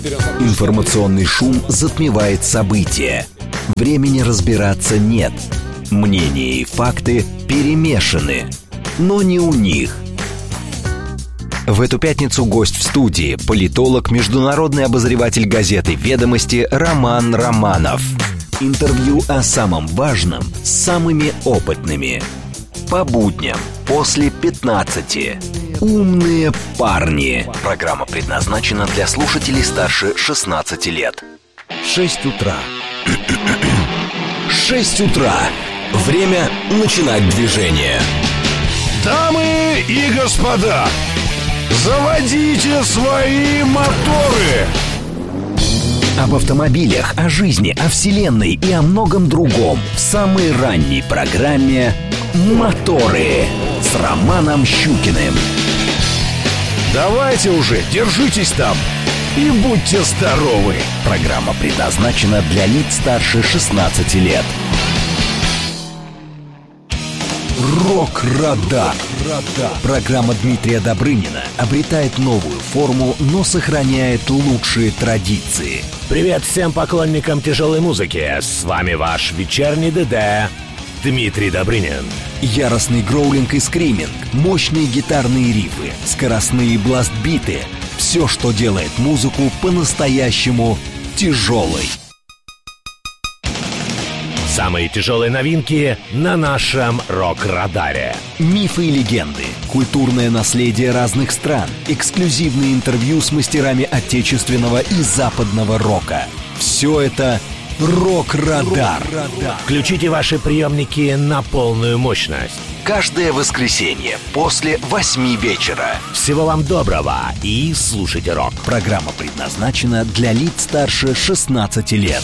Информационный шум затмевает события. Времени разбираться нет. Мнения и факты перемешаны. Но не у них. В эту пятницу гость в студии – политолог, международный обозреватель газеты «Ведомости» Роман Романов. Интервью о самом важном с самыми опытными. По будням после 15. «Умные парни». Программа предназначена для слушателей старше 16 лет. 6 утра. 6 утра. Время начинать движение. Дамы и господа, заводите свои моторы! Об автомобилях, о жизни, о вселенной и о многом другом в самой ранней программе «Моторы» с Романом Щукиным. Давайте уже, держитесь там и будьте здоровы! Программа предназначена для лиц старше 16 лет. Рок-радар. Программа Дмитрия Добрынина обретает новую форму, но сохраняет лучшие традиции. Привет всем поклонникам тяжелой музыки. С вами ваш вечерний ДД Дмитрий Добрынин. Яростный гроулинг и скриминг, мощные гитарные рифы, скоростные бласт-биты. Все, что делает музыку по-настоящему тяжелой. Самые тяжелые новинки на нашем рок-радаре. Мифы и легенды, культурное наследие разных стран, эксклюзивные интервью с мастерами отечественного и западного рока. Все это «Рок-радар». Включите ваши приемники на полную мощность. Каждое воскресенье после 8 вечера. Всего вам доброго и слушайте рок. Программа предназначена для лиц старше 16 лет.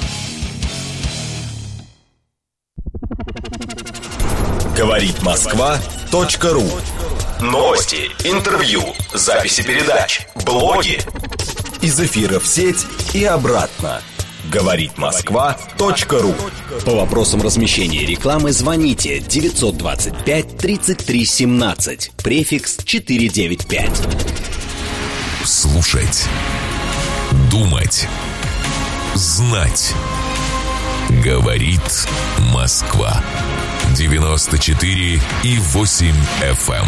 Говорит Москва.ру. Новости, интервью, записи передач, блоги. Из эфира в сеть и обратно. Говорит Москва.ру. По вопросам размещения рекламы звоните 925 33 17, префикс 495. Слушать, думать, знать. Говорит Москва. 94,8 FM.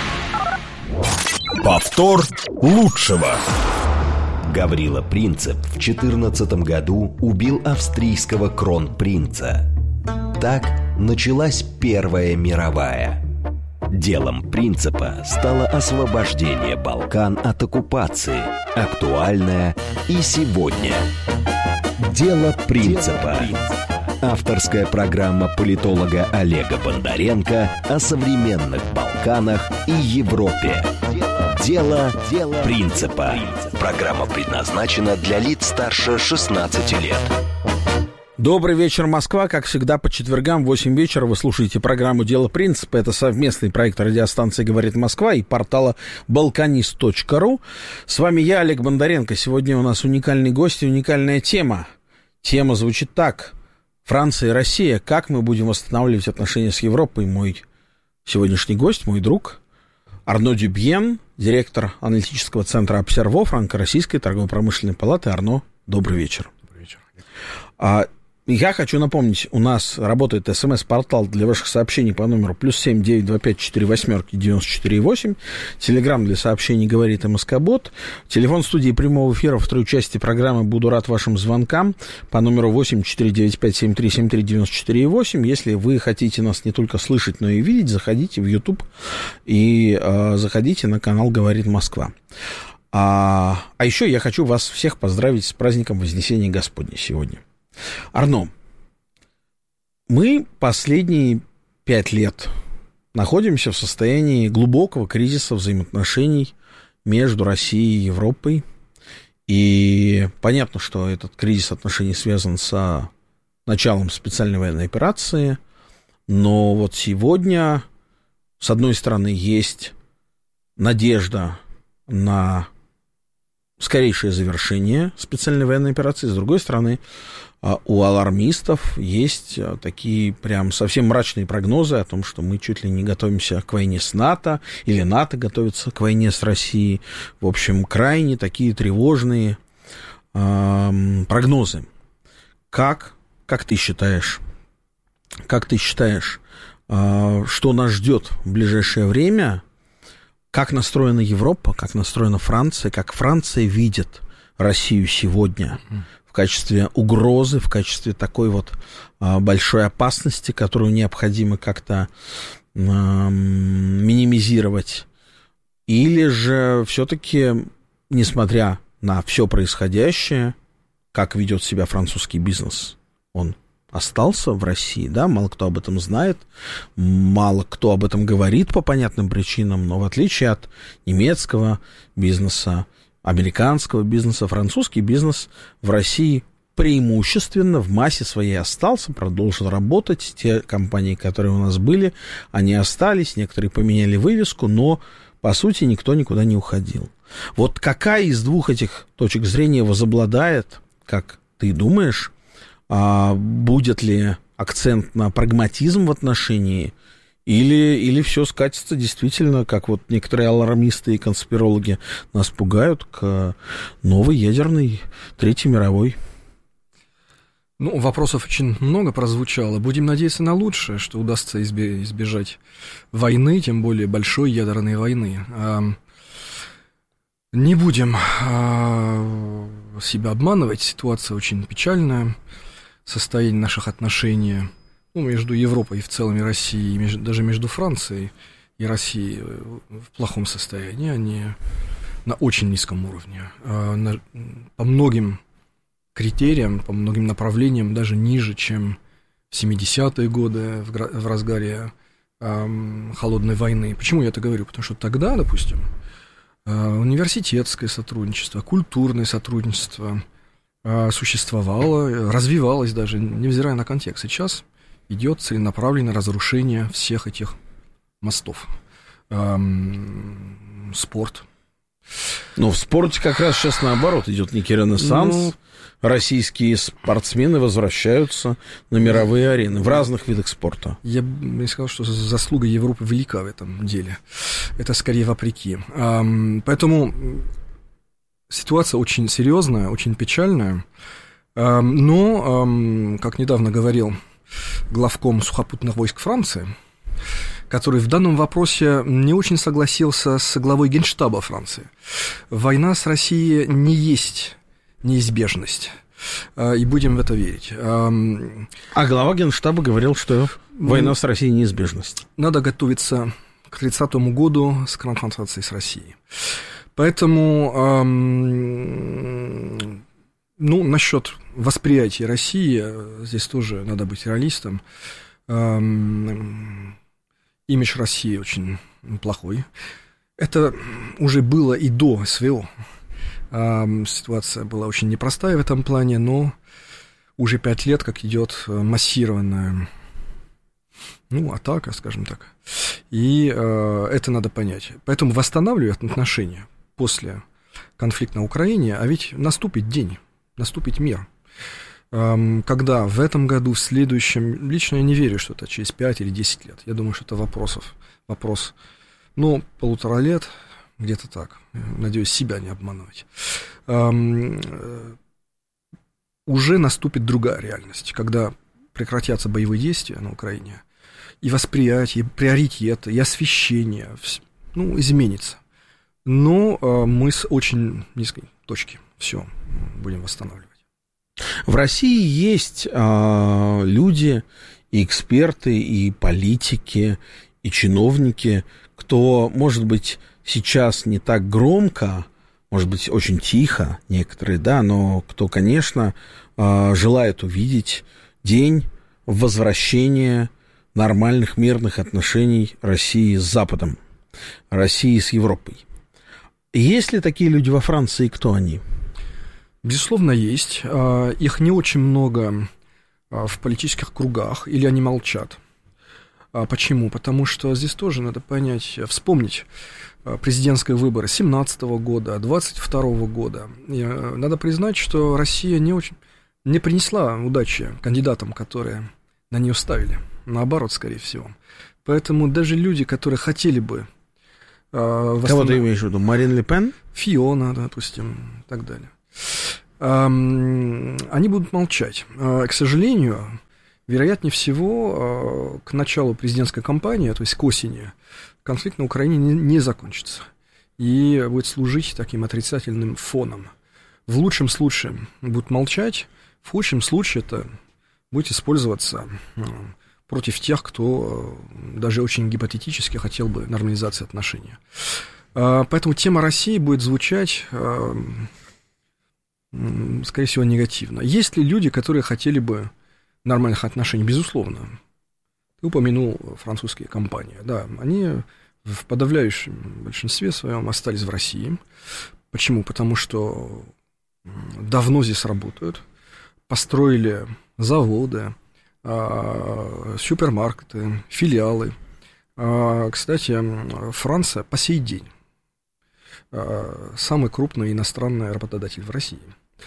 Повтор лучшего. Гаврила Принцип в 14 году убил австрийского кронпринца. Так началась Первая мировая. Делом Принципа стало освобождение Балкан от оккупации, актуальное и сегодня. Дело Принципа. Авторская программа политолога Олега Бондаренко о современных Балканах и Европе. Дело Принципа. Программа предназначена для лиц старше 16 лет. Добрый вечер, Москва. Как всегда, по четвергам в 8 вечера вы слушаете программу «Дело Принципа». Это совместный проект радиостанции «Говорит Москва» и портала balkanist.ru. С вами я, Олег Бондаренко. Сегодня у нас уникальный гость и уникальная тема. Тема звучит так. Франция и Россия. Как мы будем восстанавливать отношения с Европой? Мой сегодняшний гость, мой друг Арно Дюбьен, директор аналитического центра «Обсерво» Франко-Российской торгово-промышленной палаты. Арно, добрый вечер. Добрый вечер. Я хочу напомнить, у нас работает СМС-портал для ваших сообщений по номеру +7 925 48 94 8. Телеграм для сообщений «Говорит МСК-бот». Телефон студии прямого эфира в второй части программы «Буду рад вашим звонкам» по номеру 8 495 73 73 94 8. Если вы хотите нас не только слышать, но и видеть, заходите в YouTube и заходите на канал «Говорит Москва». А еще я хочу вас всех поздравить с праздником Вознесения Господня сегодня. Арно, мы последние 5 лет находимся в состоянии глубокого кризиса взаимоотношений между Россией и Европой. И понятно, что этот кризис отношений связан с началом специальной военной операции. Но вот сегодня, с одной стороны, есть надежда на скорейшее завершение специальной военной операции, с другой стороны, у алармистов есть такие прям совсем мрачные прогнозы о том, что мы чуть ли не готовимся к войне с НАТО, или НАТО готовится к войне с Россией. В общем, крайне такие тревожные прогнозы. Как ты считаешь, что нас ждет в ближайшее время? Как настроена Европа, как настроена Франция, как Франция видит Россию сегодня в качестве угрозы, в качестве такой вот большой опасности, которую необходимо как-то минимизировать? Или же все-таки, несмотря на все происходящее, как ведет себя французский бизнес, он остался в России, да, мало кто об этом знает, мало кто об этом говорит по понятным причинам, но в отличие от немецкого бизнеса, американского бизнеса, французский бизнес в России преимущественно в массе своей остался, продолжил работать. Те компании, которые у нас были, они остались, некоторые поменяли вывеску, но, по сути, никто никуда не уходил. Вот какая из двух этих точек зрения возобладает, как ты думаешь? Будет ли акцент на прагматизм в отношении, или все скатится действительно, как вот некоторые алармисты и конспирологи нас пугают, к новой ядерной Третьей мировой? Ну, вопросов очень много прозвучало. Будем надеяться на лучшее, что удастся избежать войны, тем более большой ядерной войны. Не будем себя обманывать, ситуация очень печальная. Состояние наших отношений между Европой и в целом и Россией, даже между Францией и Россией в плохом состоянии, они на очень низком уровне. По многим критериям, по многим направлениям даже ниже, чем в 70-е годы в разгаре холодной войны. Почему я это говорю? Потому что тогда, допустим, университетское сотрудничество, культурное сотрудничество существовало, развивалось даже, невзирая на контекст. Сейчас идет целенаправленное разрушение всех этих мостов. Спорт. Но в спорте как раз сейчас наоборот идет некий ренессанс. Российские спортсмены возвращаются на мировые арены в разных видах спорта. Я бы не сказал, что заслуга Европы велика в этом деле. Это скорее вопреки. Поэтому ситуация очень серьезная, очень печальная. Но, как недавно говорил главком сухопутных войск Франции, который в данном вопросе не очень согласился с главой Генштаба Франции. Война с Россией не есть неизбежность, и будем в это верить. А глава Генштаба говорил, что война с Россией неизбежность. Надо готовиться к 30-му году с конфронтацией с Россией. Поэтому, насчет восприятия России, здесь тоже надо быть реалистом. Имидж России очень плохой. Это уже было и до СВО. Ситуация была очень непростая в этом плане, но уже 5 лет как идет массированная атака, скажем так. И это надо понять. Поэтому восстанавливать отношения после конфликта на Украине, а ведь наступит день, наступит мир. Когда в этом году, в следующем, лично я не верю, что это через 5 или 10 лет. Я думаю, что это вопрос, 1,5 лет, где-то так. Надеюсь, себя не обманывать. Уже наступит другая реальность, когда прекратятся боевые действия на Украине, и восприятие, и приоритеты, и освещение, изменится. Но мы с очень низкой точки все будем восстанавливать. В России есть люди, и эксперты, и политики, и чиновники, кто, может быть, сейчас не так громко, может быть, очень тихо, некоторые, да, но кто, конечно, желает увидеть день возвращения нормальных мирных отношений России с Западом, России с Европой. Есть ли такие люди во Франции, и кто они? Безусловно, есть. Их не очень много в политических кругах, или они молчат. Почему? Потому что здесь тоже надо вспомнить президентские выборы 2017 года, 2022 года. И надо признать, что Россия не принесла удачи кандидатам, которые на нее ставили. Наоборот, скорее всего. Поэтому даже люди, которые хотели бы... Кого ты имеешь в виду? Марин Ле Пен? Фиона, допустим, и так далее. они будут молчать. К сожалению, вероятнее всего, к началу президентской кампании, то есть к осени, конфликт на Украине не закончится и будет служить таким отрицательным фоном. В лучшем случае будут молчать, в худшем случае это будет использоваться против тех, кто даже очень гипотетически хотел бы нормализации отношений. Поэтому тема России будет звучать, скорее всего, негативно. Есть ли люди, которые хотели бы нормальных отношений? Безусловно. Ты упомянул французские компании. Да, они в подавляющем большинстве своем остались в России. Почему? Потому что давно здесь работают, построили заводы, супермаркеты, филиалы. Кстати, Франция по сей день самый крупный иностранный работодатель в России.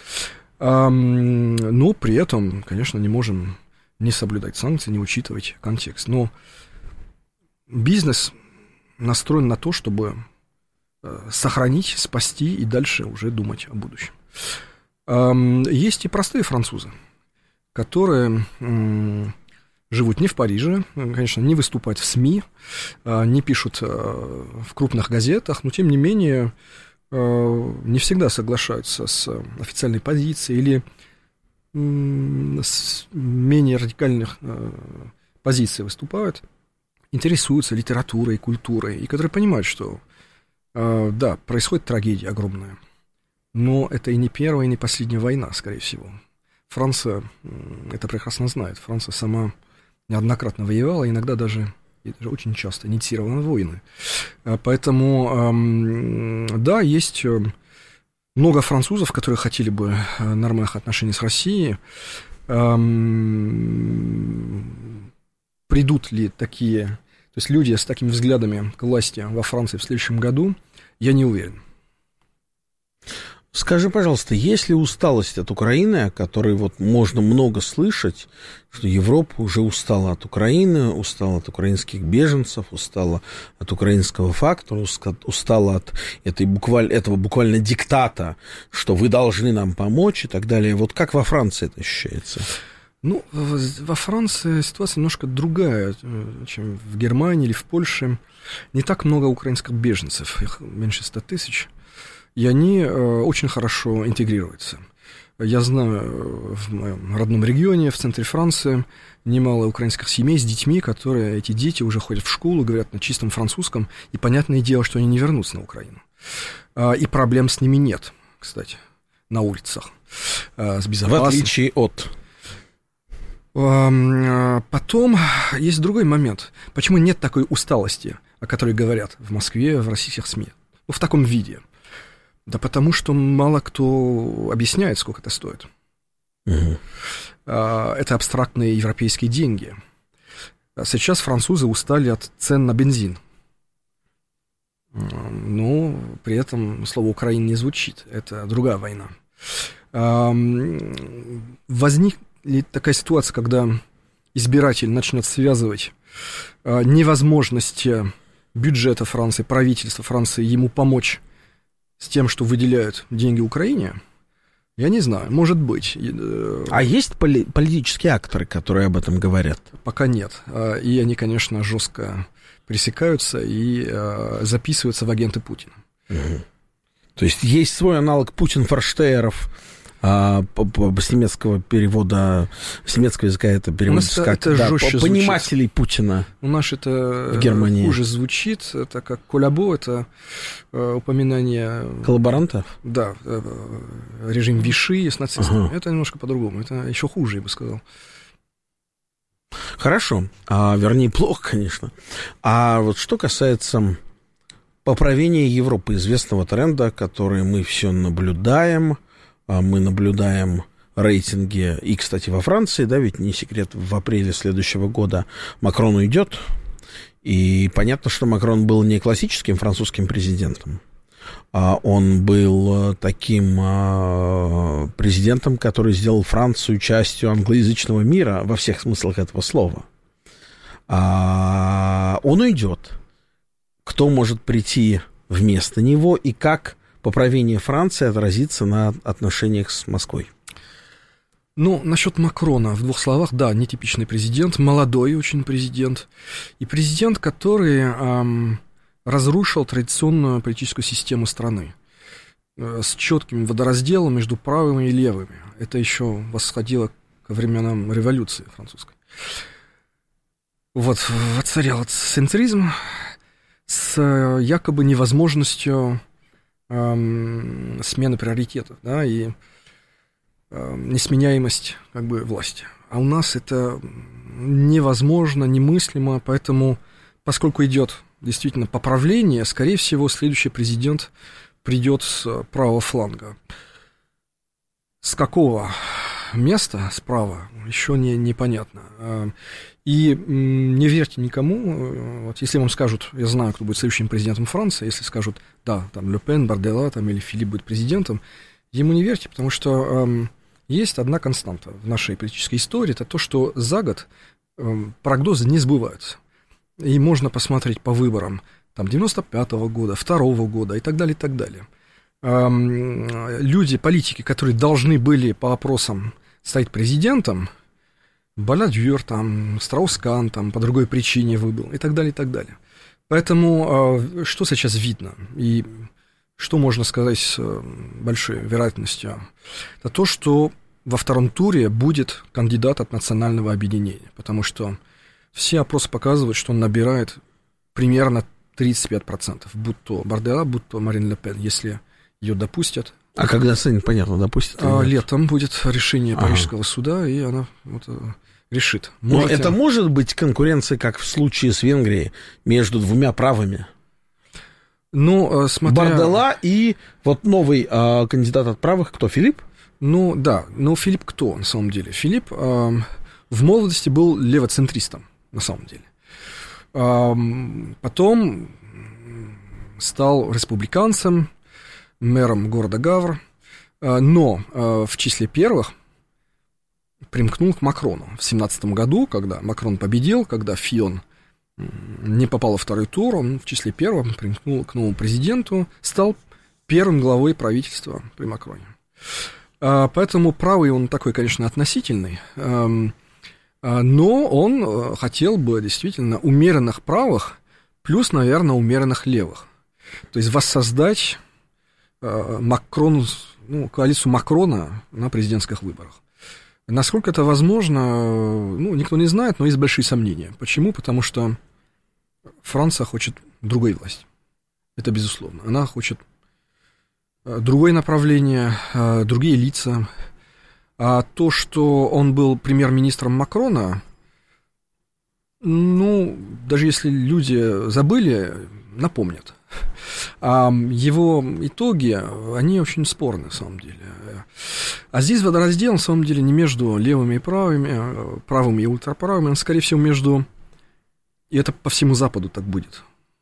Но при этом, конечно, не можем не соблюдать санкции, не учитывать контекст. Но бизнес настроен на то, чтобы сохранить, спасти и дальше уже думать о будущем. Есть и простые французы, которые живут не в Париже, конечно, не выступают в СМИ, не пишут в крупных газетах, но, тем не менее, не всегда соглашаются с официальной позицией или с менее радикальных позиций выступают, интересуются литературой, культурой, и которые понимают, что, да, происходит трагедия огромная, но это и не первая, и не последняя война, скорее всего. Франция это прекрасно знает. Франция сама неоднократно воевала, иногда даже, и даже очень часто инициировала войны. Поэтому, да, есть много французов, которые хотели бы нормальных отношений с Россией. Придут ли такие, то есть люди с такими взглядами к власти во Франции в следующем году, я не уверен. Скажи, пожалуйста, есть ли усталость от Украины, о которой вот можно много слышать, что Европа уже устала от Украины, устала от украинских беженцев, устала от украинского фактора, устала от этого буквально диктата, что вы должны нам помочь и так далее. Вот как во Франции это ощущается? Ну, во Франции ситуация немножко другая, чем в Германии или в Польше. Не так много украинских беженцев, их меньше 100 тысяч. И они очень хорошо интегрируются. Я знаю в моем родном регионе, в центре Франции, немало украинских семей с детьми, которые, эти дети уже ходят в школу, говорят на чистом французском, и понятное дело, что они не вернутся на Украину. И проблем с ними нет, кстати, на улицах. С безопасностью. В отличие от... Потом есть другой момент. Почему нет такой усталости, о которой говорят в Москве, в российских СМИ? Ну, в таком виде. Да потому что мало кто объясняет, сколько это стоит. Угу. Это абстрактные европейские деньги. Сейчас французы устали от цен на бензин. Но при этом слово «Украина» не звучит. Это другая война. Возникнет такая ситуация, когда избиратель начнет связывать невозможность бюджета Франции, правительства Франции ему помочь с тем, что выделяют деньги Украине, я не знаю, может быть. А есть политические акторы, которые об этом говорят? Пока нет. И они, конечно, жестко пресекаются и записываются в агенты Путина. Угу. То есть свой аналог Путин-Форштейеров, с немецкого перевода, с немецкого языка это переводится как понимателей Путина. У нас это в Германии хуже звучит, это как коллабо, это упоминание... Коллаборантов? Да, режим Виши с нацистами. Ага. Это немножко по-другому, это еще хуже, я бы сказал. Хорошо, вернее, плохо, конечно. А вот что касается поправения Европы, известного тренда, который мы все наблюдаем, мы наблюдаем рейтинги, и, кстати, во Франции, да, ведь не секрет, в апреле следующего года Макрон уйдет, и понятно, что Макрон был не классическим французским президентом, а он был таким президентом, который сделал Францию частью англоязычного мира во всех смыслах этого слова. Он уйдет. Кто может прийти вместо него, и как поправение Франции отразится на отношениях с Москвой? Ну, насчет Макрона, в двух словах, да, нетипичный президент, молодой очень президент, и президент, который разрушил традиционную политическую систему страны с четким водоразделом между правыми и левыми. Это еще восходило ко временам революции французской. Вот воцарял центризм с якобы невозможностью смены приоритетов, да, и несменяемость как бы власти. А у нас это невозможно, немыслимо, поэтому, поскольку идет действительно поправление, скорее всего, следующий президент придет с правого фланга. С какого места справа еще непонятно. И не верьте никому. Вот если вам скажут, я знаю, кто будет следующим президентом Франции, если скажут, да, там Ле Пен, Бардела там, или Филипп будет президентом, ему не верьте, потому что есть одна константа в нашей политической истории, это то, что за год прогнозы не сбываются. И можно посмотреть по выборам там, 95-го года, 2-го года и так далее, и так далее. Люди, политики, которые должны были по опросам стать президентом, Баладюр, там, Страус-Кан там, по другой причине выбыл и так далее, и так далее. Поэтому что сейчас видно и что можно сказать с большой вероятностью? Это то, что во втором туре будет кандидат от национального объединения, потому что все опросы показывают, что он набирает примерно 35%, будь то Бардела, будь то Марин Ле Пен, если ее допустят. А когда станет понятно, допустят? Летом будет решение Парижского суда, и она вот решит. Но это может быть конкуренция, как в случае с Венгрией, между двумя правыми? Ну, смотря... Бардела и вот новый кандидат от правых, кто, Филипп? Ну, да, но Филипп кто, на самом деле? Филипп в молодости был левоцентристом, на самом деле. Потом стал республиканцем, мэром города Гавр, но в числе первых примкнул к Макрону в 2017 году, когда Макрон победил, когда Фион не попал во второй тур, он в числе первых примкнул к новому президенту, стал первым главой правительства при Макроне. Поэтому правый он такой, конечно, относительный, но он хотел бы действительно умеренных правых плюс, наверное, умеренных левых. То есть воссоздать коалицию Макрона на президентских выборах. Насколько это возможно, никто не знает, но есть большие сомнения. Почему? Потому что Франция хочет другой власти. Это безусловно. Она хочет другое направление, другие лица. А то, что он был премьер-министром Макрона, даже если люди забыли, напомнят. А его итоги, они очень спорны, на самом деле. А здесь водораздел, на самом деле, не между левыми и правыми, правыми и ультраправыми, он, скорее всего, между, и это по всему Западу так будет,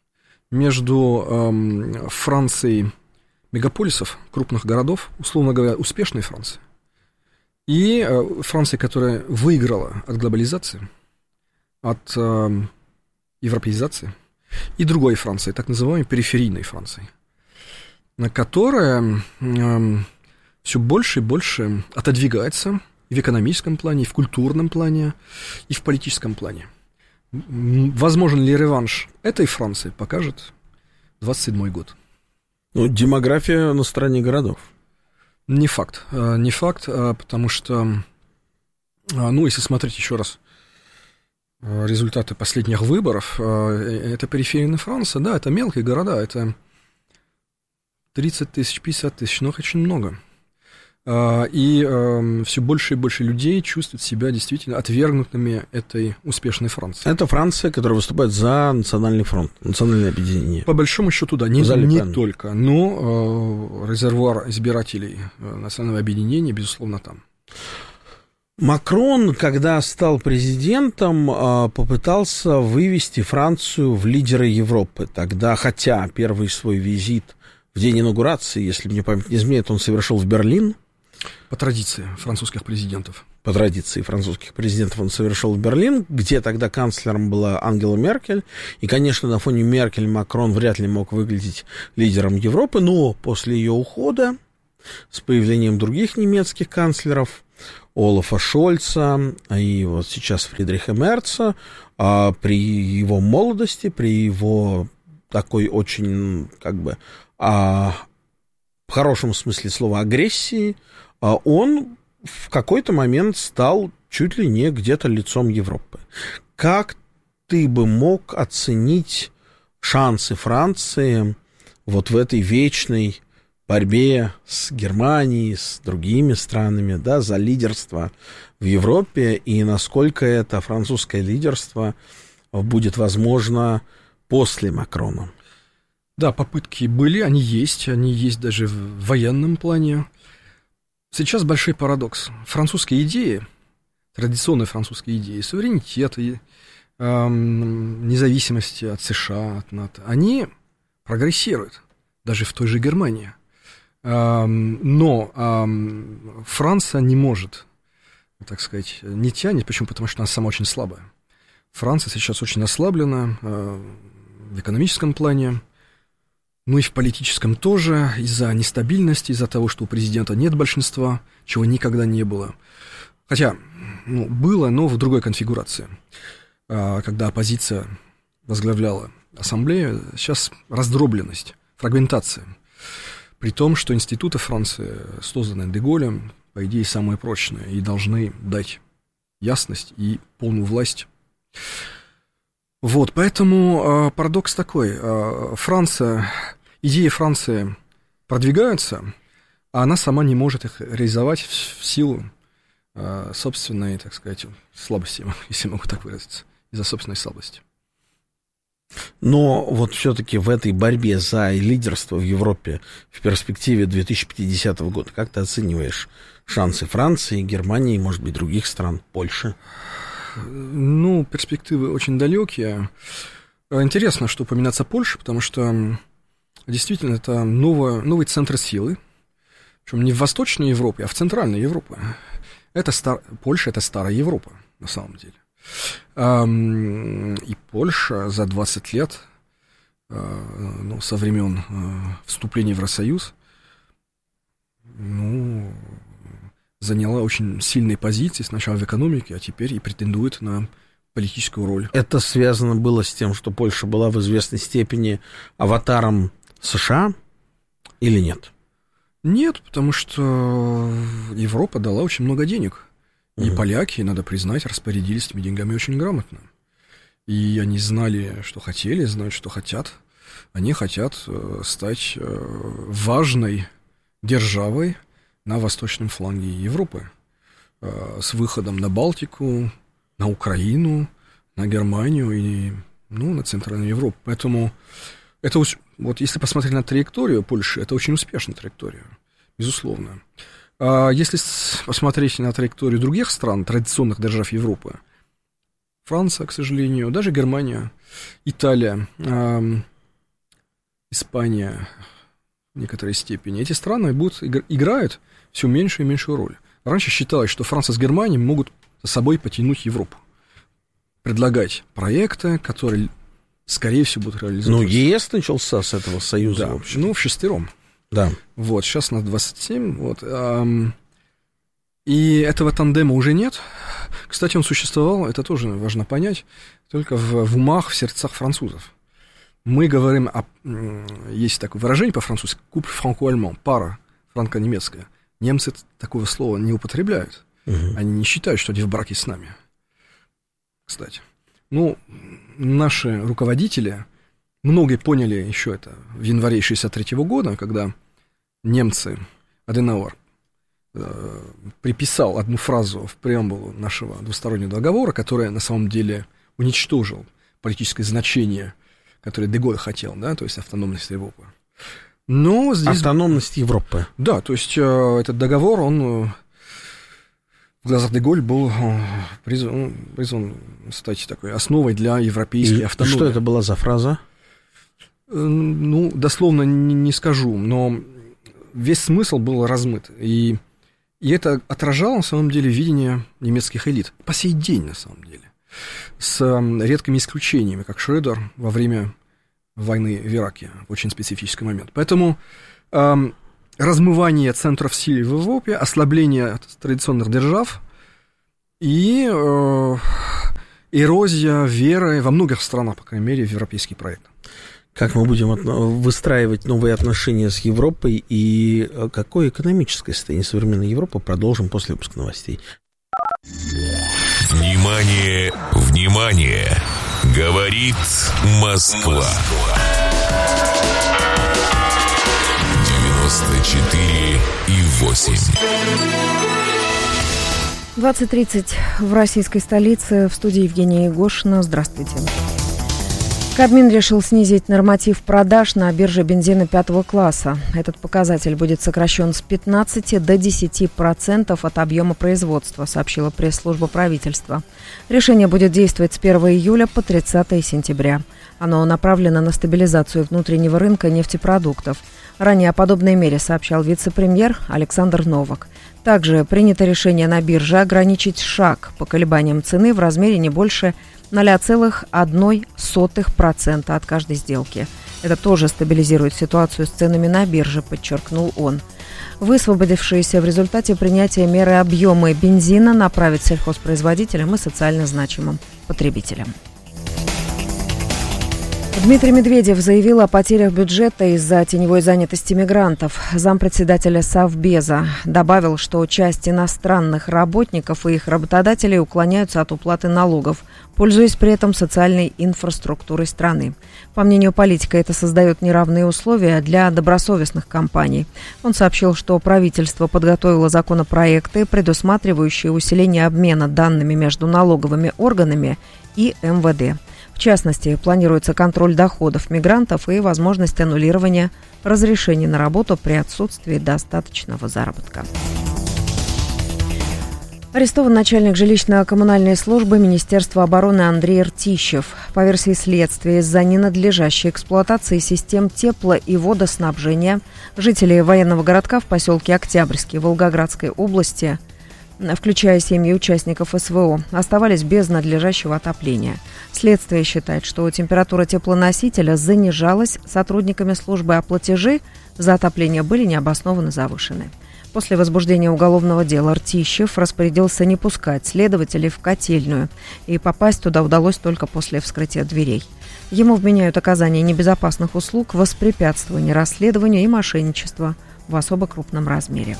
между Францией мегаполисов, крупных городов, условно говоря, успешной Франции, и Францией, которая выиграла от глобализации, от европеизации, и другой Франции, так называемой периферийной Франции, которая все больше и больше отодвигается и в экономическом плане, и в культурном плане, и в политическом плане. Возможен ли реванш этой Франции, покажет 27-й год. Демография на стороне городов. Не факт, потому что, если смотреть еще раз результаты последних выборов, это периферийная Франция, да, это мелкие города, это 30 тысяч, 50 тысяч, но их очень много. И все больше и больше людей чувствуют себя действительно отвергнутыми этой успешной Франции. Это Франция, которая выступает за национальный фронт, национальное объединение. По большому счету, да, не только, но резервуар избирателей национального объединения, безусловно, там. Макрон, когда стал президентом, попытался вывести Францию в лидеры Европы. Тогда, хотя первый свой визит в день инаугурации, если мне память не изменяет, он совершил в Берлин. По традиции французских президентов. По традиции французских президентов он совершил в Берлин, где тогда канцлером была Ангела Меркель. И, конечно, на фоне Меркель Макрон вряд ли мог выглядеть лидером Европы, но после ее ухода, с появлением других немецких канцлеров, Олафа Шольца и вот сейчас Фридриха Мерца, при его молодости, при его такой очень, как бы, в хорошем смысле слова, агрессии, он в какой-то момент стал чуть ли не где-то лицом Европы. Как ты бы мог оценить шансы Франции вот в этой вечной борьбе с Германией, с другими странами, да, за лидерство в Европе, и насколько это французское лидерство будет возможно после Макрона? Да, попытки были, они есть даже в военном плане. Сейчас большой парадокс. Французские идеи, традиционные французские идеи, суверенитета, независимости от США, от НАТО, они прогрессируют, даже в той же Германии. Но Франция не может, так сказать, не тянет. Почему? Потому что она сама очень слабая. Франция сейчас очень ослаблена в экономическом плане, ну и в политическом тоже, из-за нестабильности, из-за того, что у президента нет большинства, чего никогда не было. Хотя, было, но в другой конфигурации. Когда оппозиция возглавляла ассамблею, сейчас раздробленность, фрагментация. При том, что институты Франции, созданные де Голлем, по идее, самые прочные и должны дать ясность и полную власть. Вот, поэтому парадокс такой. Идеи Франции продвигаются, а она сама не может их реализовать в силу собственной, так сказать, слабости, если могу так выразиться, из-за собственной слабости. Но вот все-таки в этой борьбе за лидерство в Европе в перспективе 2050 года, как ты оцениваешь шансы Франции, Германии, может быть, других стран, Польши? Ну, перспективы очень далекие. Интересно, что упоминается Польша, потому что действительно это новый центр силы, причем не в Восточной Европе, а в Центральной Европе. Польша — это старая Европа, на самом деле. И Польша за 20 лет, со времен вступления в Евросоюз, заняла очень сильные позиции сначала в экономике, а теперь и претендует на политическую роль. Это связано было с тем, что Польша была в известной степени аватаром США или нет? Нет, потому что Европа дала очень много денег. И поляки, надо признать, распорядились этими деньгами очень грамотно. И они знали, что хотели, знают, что хотят. Они хотят стать важной державой на восточном фланге Европы, с выходом на Балтику, на Украину, на Германию и на Центральную Европу. Поэтому это вот если посмотреть на траекторию Польши, это очень успешная траектория, безусловно. Если посмотреть на траекторию других стран, традиционных держав Европы, Франция, к сожалению, даже Германия, Италия, Испания в некоторой степени, эти страны играют все меньшую и меньшую роль. Раньше считалось, что Франция с Германией могут за собой потянуть Европу, предлагать проекты, которые, скорее всего, будут реализованы. ЕС начался с этого союза. Да, вшестером. Да. Вот, сейчас нас 27, вот. И этого тандема уже нет. Кстати, он существовал, это тоже важно понять, только в умах, в сердцах французов. Мы говорим есть такое выражение по-французски, couple franco-allemand, пара франко-немецкая. Немцы такого слова не употребляют. Они не считают, что они в браке с нами. Кстати. Наши руководители, многие поняли еще это в январе 1963 года, когда немцы, Аденауэр, приписал одну фразу в преамбулу нашего двустороннего договора, которая на самом деле уничтожил политическое значение, которое де Голль хотел, да, то есть автономность Европы. Но здесь... Автономность Европы. Да, то есть этот договор, он в глазах де Голль был призван стать такой основой для европейской автономии. Что это была за фраза? Дословно не скажу, но весь смысл был размыт. И И это отражало, на самом деле, видение немецких элит. По сей день, на самом деле. С редкими исключениями, как Шрёдер во время войны в Ираке, в очень специфический момент. Поэтому размывание центров силы в Европе, ослабление традиционных держав и эрозия веры во многих странах, по крайней мере, в европейский проект. Как мы будем выстраивать новые отношения с Европой и какое экономическое состояние современной Европы, продолжим после выпуска новостей. Внимание, внимание! Говорит Москва. 94,8. 20:30 в российской столице. В студии Евгения Егошина. Здравствуйте. Кабмин решил снизить норматив продаж на бирже бензина 5 класса. Этот показатель будет сокращен с 15 до 10% от объема производства, сообщила пресс-служба правительства. Решение будет действовать с 1 июля по 30 сентября. Оно направлено на стабилизацию внутреннего рынка нефтепродуктов. Ранее о подобной мере сообщал вице-премьер Александр Новак. Также принято решение на бирже ограничить шаг по колебаниям цены в размере не больше 0,01% от каждой сделки. Это тоже стабилизирует ситуацию с ценами на бирже, подчеркнул он. Высвободившиеся в результате принятия меры объемы бензина направят сельхозпроизводителям и социально значимым потребителям. Дмитрий Медведев заявил о потерях бюджета из-за теневой занятости мигрантов. Зампредседателя Совбеза добавил, что часть иностранных работников и их работодателей уклоняются от уплаты налогов, пользуясь при этом социальной инфраструктурой страны. По мнению политика, это создает неравные условия для добросовестных компаний. Он сообщил, что правительство подготовило законопроекты, предусматривающие усиление обмена данными между налоговыми органами и МВД. В частности, планируется контроль доходов мигрантов и возможность аннулирования разрешений на работу при отсутствии достаточного заработка. Арестован начальник жилищно-коммунальной службы Министерства обороны Андрей Ртищев. По версии следствия, из-за ненадлежащей эксплуатации систем тепло- и водоснабжения жители военного городка в поселке Октябрьский Волгоградской области, включая семьи участников СВО, оставались без надлежащего отопления. Следствие считает, что температура теплоносителя занижалась сотрудниками службы, а платежи за отопление были необоснованно завышены. После возбуждения уголовного дела Ртищев распорядился не пускать следователей в котельную, и попасть туда удалось только после вскрытия дверей. Ему вменяют оказание небезопасных услуг, воспрепятствование расследованию и мошенничество в особо крупном размере.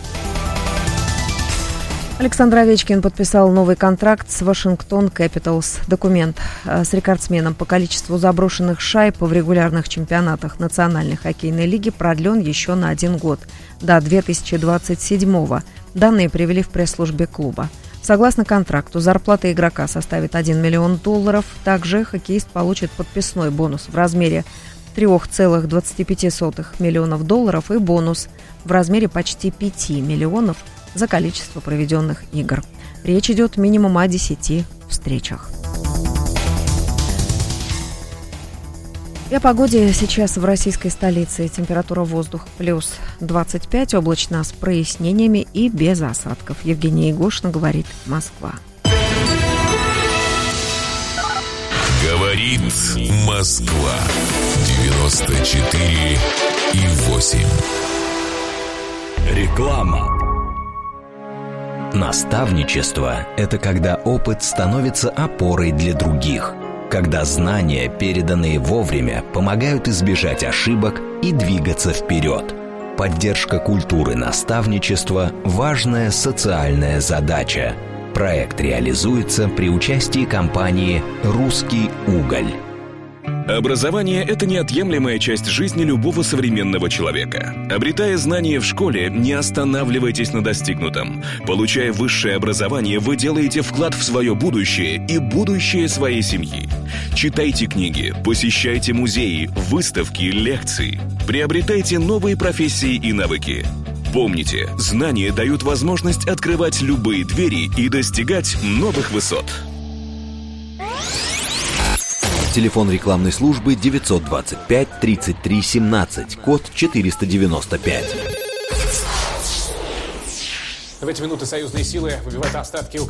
Александр Овечкин подписал новый контракт с Вашингтон Capitals. Документ с рекордсменом по количеству заброшенных шайб в регулярных чемпионатах Национальной хоккейной лиги продлен еще на 1 год, до 2027-го. Данные привели в пресс-службе клуба. Согласно контракту, зарплата игрока составит $1 миллион. Также хоккеист получит подписной бонус в размере $3,25 миллионов и бонус в размере почти $5 миллионов за количество проведенных игр. Речь идет минимум о 10 встречах. И о погоде сейчас в российской столице. Температура воздуха плюс 25, облачно с прояснениями и без осадков. Евгения Егошина, говорит Москва. Говорит Москва. 94,8. Реклама. Наставничество – это когда опыт становится опорой для других, когда знания, переданные вовремя, помогают избежать ошибок и двигаться вперед. Поддержка культуры наставничества – важная социальная задача. Проект реализуется при участии компании «Русский уголь». Образование – это неотъемлемая часть жизни любого современного человека. Обретая знания в школе, не останавливайтесь на достигнутом. Получая высшее образование, вы делаете вклад в свое будущее и будущее своей семьи. Читайте книги, посещайте музеи, выставки, лекции. Приобретайте новые профессии и навыки. Помните, знания дают возможность открывать любые двери и достигать новых высот. Телефон рекламной службы 925 33 17, код 495. В эти минуты союзные силы выбивают остатки украинских